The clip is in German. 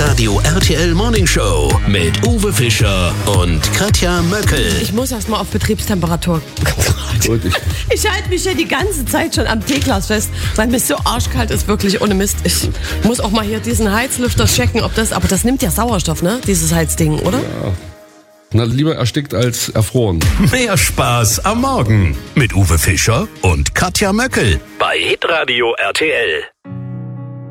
Hitradio RTL Morning Show mit Uwe Fischer und Katja Möckel. Ich muss erst mal auf Betriebstemperatur. Gut, Ich halte mich ja die ganze Zeit schon am Teeglas fest, weil mir so arschkalt ist, wirklich ohne Mist. Ich muss auch mal hier diesen Heizlüfter checken, ob das, aber das nimmt ja Sauerstoff, ne? Dieses Heizding, oder? ja. Na, lieber erstickt als erfroren. Mehr Spaß am Morgen mit Uwe Fischer und Katja Möckel bei Hitradio RTL.